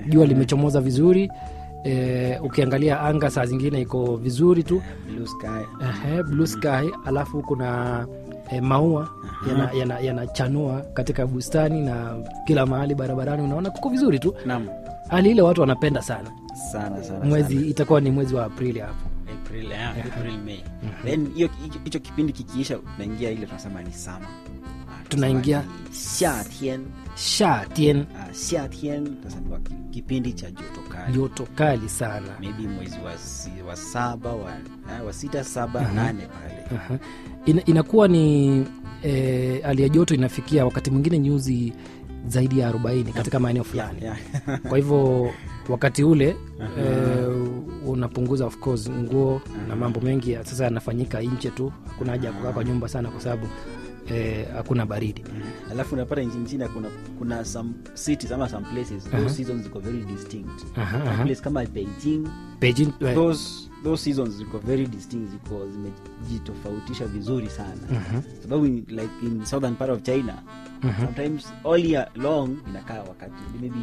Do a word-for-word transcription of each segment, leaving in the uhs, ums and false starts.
jua limechomoza vizuri. E, ukiangalia anga saa zingine iko vizuri tu, blue sky. Ehe, blue sky. Alafu kuna e, maua yanachanua yana, yana katika bustani na kila mahali barabarani unaona kuko vizuri tu. Naam. Hali ile watu wanapenda sana Sana sana. Mwezi sana. Itakuwa ni mwezi wa Aprili hapo. April, yeah, April May. Mm-hmm. Then hiyo hicho kipindi kikiisha tunaingia ile tunasema ni summer. Tunaingia Xiatian. Xiatian. Ah, Xiatian tunasema kipindi cha joto kali. Joto kali sana. Maybe mwezi wa si, wa saba wa uh, wa sita saba uh-huh. nane pale. Uh-huh. Ina, inakuwa ni eh, hali ya joto inafikia wakati mwingine nyuzi zaidi ya arobaini katika maeneo fulani. Yeah, yeah. Kwa hivyo wakati ule uh-huh. eh, unapunguza of course nguo uh-huh. na mambo mengi ya, sasa yanafanyika nje tu. Hakuna haja ya kukaa kwa nyumba sana kwa sababu eh, hakuna baridi. Mm-hmm. Alafu unapata nchini China kuna kuna some cities ama some places uh-huh. those seasons ziko very distinct. Uh-huh, uh-huh. Place kama Beijing, Beijing uh, those those seasons ziko very distinct, ziko zimejitofautisha vizuri sana. uh-huh. Sababu in, like in southern part of China uh-huh. sometimes all year long inakaa wakati maybe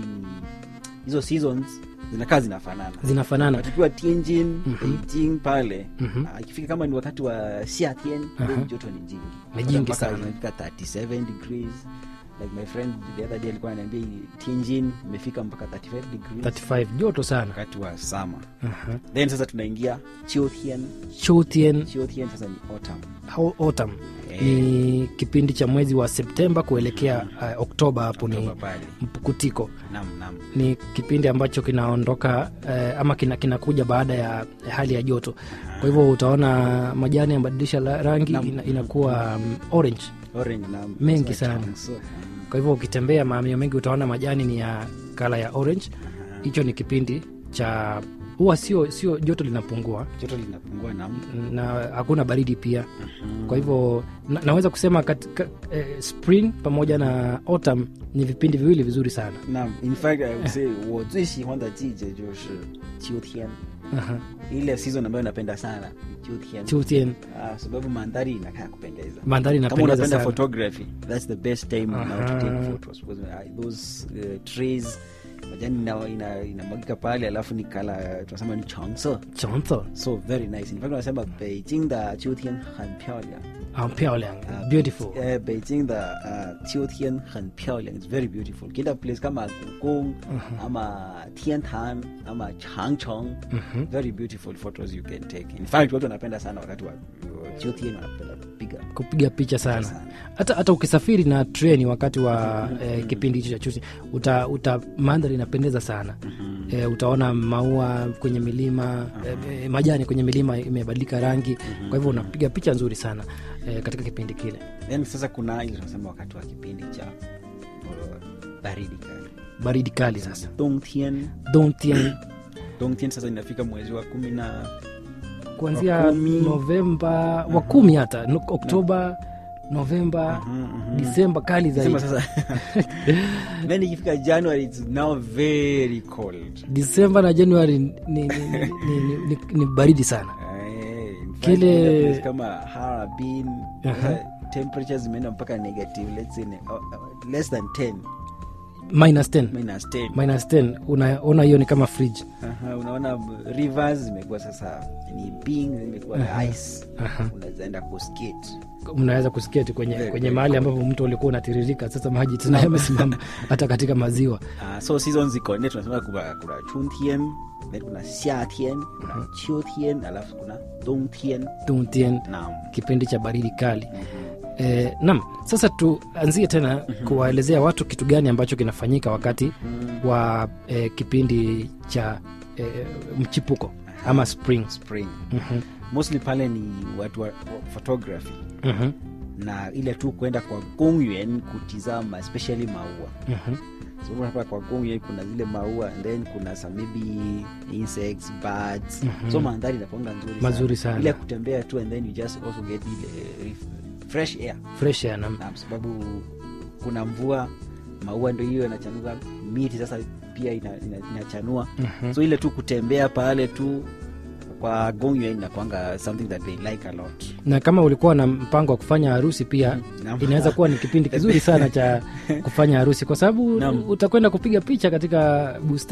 hizo seasons zinakaa zinafanana. Zinafanana. Tukiwa Tianjin, uh-huh. Beijing pale, uh-huh. uh, ikifika kama ni wakati wa Xiatian, uh-huh. joto ni jingi. Ni jingi sana. Inafika thirty-seven degrees. Like my friend the other day alikuwa ananiambia Tianjin imefika mpaka thirty-five degrees. thirty-five joto sana wakati wa summer. Uh-huh. Then sasa tunaingia Qiutian. Qiutian. Qiutian sasa ni autumn. How autumn. Eh. Ni kipindi cha mwezi wa Septemba kuelekea uh, Oktoba hapo ni mpukutiko. Naam, naam. Ni kipindi ambacho kinaondoka uh, ama kina, kinakuja baada ya hali ya joto. Uh-huh. Kwa hivyo utaona majani yanabadilisha rangi, ina, inakuwa um, orange. Orange na mengi sana. So, kwa hivyo ukitembea maeneo mengi utaona majani ni ya kala ya orange. Hicho uh-huh. ni kipindi cha huwa sio sio joto linapungua. Joto linapungua na na hakuna baridi pia. Uh-huh. Kwa hivyo na, naweza kusema katika eh, spring pamoja na autumn ni vipindi viwili vizuri sana. Naam, in fact I would say 我最喜欢的季节就是秋天. Aha. Ile season ambayo napenda sana Qiutian. Qiutian. Ah, sababu mandhari inakaa kupendeza. Mandhari inapendeza sana. Kama unapenda photography, that's the best time now to take photos because uh, those uh, trees majani ina ina inamwagika pale alafu ni kala tunasema ni changse. Changse. So very nice. In fact wanasema Beijing da Qiutian 很漂亮. 很漂亮. Uh, beautiful. Uh, Beijing da uh, Qiutian 很漂亮. It's very beautiful. Kila place kama Gugong uh-huh. ama Tiantan ama Changcheng. Uh-huh. Very beautiful photos you can take. In fact watu wanapenda sana wakati wa Qiutian wanapenda kupiga kupiga picha sana. Hata hata ukisafiri na treni wakati wa eh, kipindi hicho cha Qiutian uta, uta mandhari inapendeza sana. Uh-huh. Eh, utaona maua kwenye milima, uh-huh. eh, majani kwenye milima imebadilika rangi. Uh-huh. Kwa hivyo unapiga picha nzuri sana eh, katika kipindi kile. Then sasa kuna ile tunasema wakati wa kipindi cha uh, baridi kali. Baridi kali sasa. Dongtian. Dongtian. Dongtian sasa inafika mwezi wa kumi na kuanzia Novemba uh-huh. wa kumi hata no, Oktoba no. Novemba, uh-huh, uh-huh. Disemba kali zaidi. Sasa then ikifika January it's now very cold. Disemba na January ni ni, ni, ni, ni, ni baridi sana. Eh, kile kama Harbin uh-huh. temperatures zimeenda mpaka negative, let's say uh, uh, less than ten. minus ten. minus ten. minus ten. Unaona hiyo ni kama fridge. Aha, unaona rivers zimekuwa sasa ni being zimekuwa uh-huh. ice. Uh-huh. Unaweza enda kuskate. Unaweza kuskate kwenye very, kwenye mahali ambapo mto ulikuwa unatiririka, sasa maji tena yamesimama hata katika maziwa. Ah, uh, so seasons ziko nne tunasema kuna kuna Chuntian, then kuna Xiatian, kuna uh-huh. Qiutian, alafu kuna Dongtian. Dongtian. Naam. Kipindi cha baridi kali. Uh-huh. Eh, naam, sasa tuanzie tena mm-hmm. kuwaelezea watu kitu gani ambacho kinafanyika wakati mm-hmm. wa eh, kipindi cha eh, mchipuko ama spring. Spring. Mm-hmm. Mostly pale ni watu wa photography. Mm-hmm. Na ile tu kwenda kwa Gongyuan kutizama especially maua. Mm-hmm. So hapa kwa Gongyuan kuna zile maua and then kuna some maybe insects, birds. Mm-hmm. So mandhari inaponga nzuri sana. Mazuri sana. Ile kutembea tu and then you just also get ile fresh air. Fresh air na sababu kuna mvua, maua ndio hiyo yanachanuka, miti sasa pia inachanua. Ina, ina uh-huh. So ile tu kutembea pale tu kwa Gongyuan inakuanga something that they like a lot. Na kama ulikuwa na mpango wa kufanya harusi pia inaweza kuwa ni kipindi kizuri sana cha kufanya harusi kwa sababu utakwenda kupiga picha katika bustani.